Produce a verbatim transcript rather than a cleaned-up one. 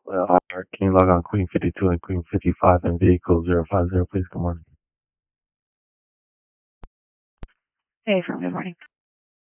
Well, Art, can you log on Queen fifty-two and Queen fifty-five and vehicle zero five zero, please? Good morning. Hey, from good morning.